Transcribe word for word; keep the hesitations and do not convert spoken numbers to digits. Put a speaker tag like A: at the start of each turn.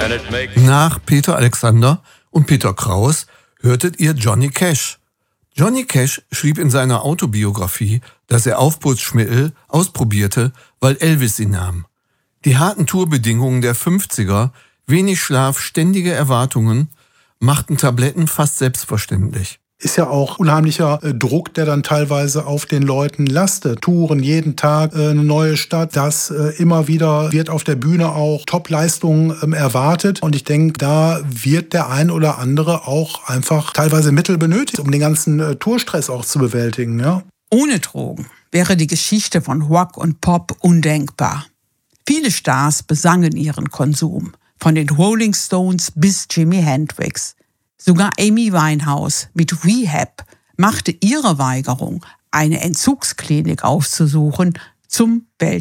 A: Nach Peter Alexander und Peter Kraus hörtet ihr Johnny Cash. Johnny Cash schrieb in seiner Autobiografie, dass er Aufputschmittel ausprobierte, weil Elvis sie nahm. Die harten Tourbedingungen der fünfziger, wenig Schlaf, ständige Erwartungen machten Tabletten fast selbstverständlich.
B: Ist ja auch unheimlicher äh, Druck, der dann teilweise auf den Leuten lastet. Touren, jeden Tag äh, eine neue Stadt, das äh, immer wieder wird auf der Bühne auch Top-Leistungen ähm, erwartet. Und ich denke, da wird der ein oder andere auch einfach teilweise Mittel benötigt, um den ganzen äh, Tourstress auch zu bewältigen. Ja?
C: Ohne Drogen wäre die Geschichte von Rock und Pop undenkbar. Viele Stars besangen ihren Konsum, von den Rolling Stones bis Jimi Hendrix. Sogar Amy Winehouse mit Rehab machte ihre Weigerung, eine Entzugsklinik aufzusuchen, zum Welt